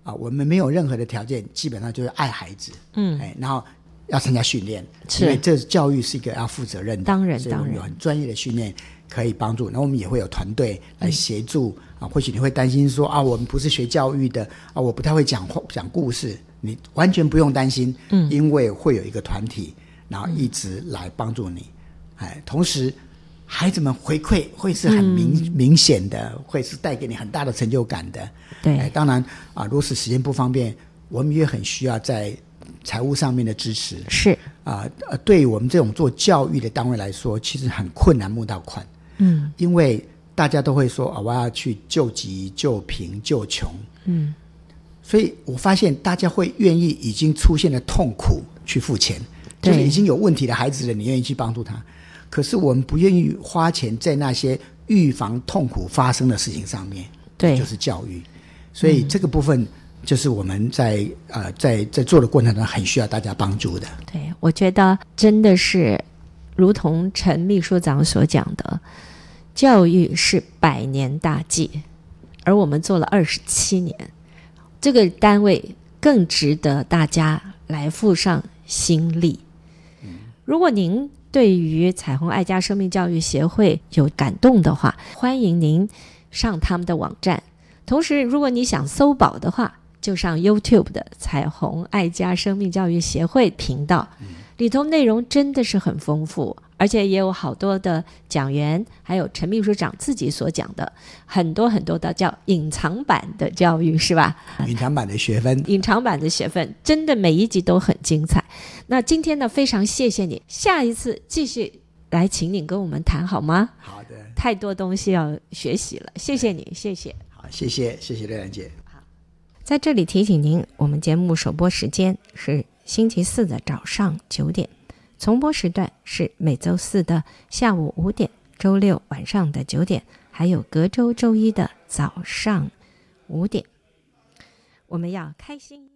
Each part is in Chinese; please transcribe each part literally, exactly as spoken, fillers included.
啊，我们没有任何的条件，基本上就是爱孩子，嗯，哎，然后要参加训练，因为这教育是一个要负责任的， 当然， 所以我们有很专业的训练可以帮助。然后我们也会有团队来协助、嗯、啊。或许你会担心说啊，我们不是学教育的啊，我不太会讲讲故事，你完全不用担心，嗯，因为会有一个团体，然后一直来帮助你，哎，同时。孩子们回馈会是很明、嗯、明显的，会是带给你很大的成就感的。 对， 哎、当然啊，如果是时间不方便，我们也很需要在财务上面的支持。 是啊，呃，对于我们这种做教育的单位来说，其实很困难摸到款。 嗯， 因为大家都会说啊，我要去救急、救贫、救穷。嗯，所以我发现大家会愿意已经出现的痛苦去付钱，就是已经有问题的孩子了，你愿意去帮助他。可是我们不愿意花钱在那些预防痛苦发生的事情上面， 对， 就是教育。所以这个部分就是我们在呃在在做的过程中很需要大家帮助的。 对，我觉得真的是如同陈秘书长所讲的，教育是百年大计，而我们做了二十七年，这个单位更值得大家来付上心力。嗯、如果您对于彩虹爱家生命教育协会有感动的话，欢迎您上他们的网站。同时如果你想搜宝的话，就上 YouTube 的彩虹爱家生命教育协会频道，里头内容真的是很丰富，而且也有好多的讲员，还有陈秘书长自己所讲的很多很多的叫隐藏版的教育，是吧？ 隐藏版的学分， 隐藏版的学分真的每一集都很精彩。那今天呢，非常谢谢你，下一次继续来请你跟我们谈好吗？ 好的， 太多东西要学习了，谢谢你，谢谢。 好，谢谢，谢谢廖兰姐。 好，在这里提醒您，我们节目首播时间是星期四的早上九点，重播时段是每周四的下午五点，周六晚上的九点，还有隔周周一的早上五点。我们要开心。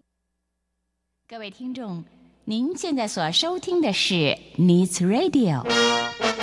各位听众，您现在所收听的是 Needs Radio。